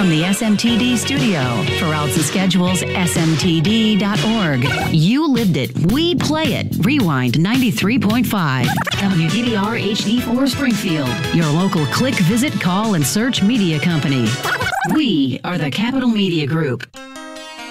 From the SMTD studio, for Altsa Schedules, smtd.org. You lived it. We play it. Rewind 93.5. WDBR HD4 Springfield. Your local click, visit, call, and search media company. We are the Capital Media Group.